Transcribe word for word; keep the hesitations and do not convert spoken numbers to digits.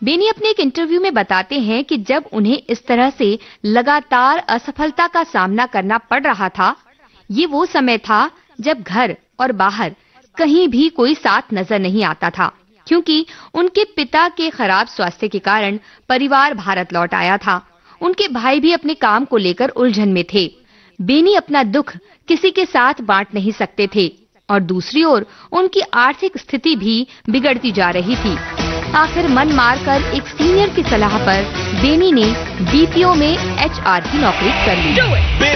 बेनी अपने एक इंटरव्यू में बताते हैं कि जब उन्हें इस तरह से लगातार असफलता का सामना करना पड़ रहा था, ये वो समय था जब घर और बाहर कहीं भी कोई साथ नजर नहीं आता था, क्योंकि उनके पिता के खराब स्वास्थ्य के कारण परिवार भारत लौट आया था। उनके भाई भी अपने काम को लेकर उलझन में थे। बेनी अपना दुख किसी के साथ बांट नहीं सकते थे और दूसरी ओर उनकी आर्थिक स्थिति भी बिगड़ती जा रही थी। आखिर मन मारकर एक सीनियर की सलाह पर बेनी ने बीपीओ में एचआर की नौकरी कर ली।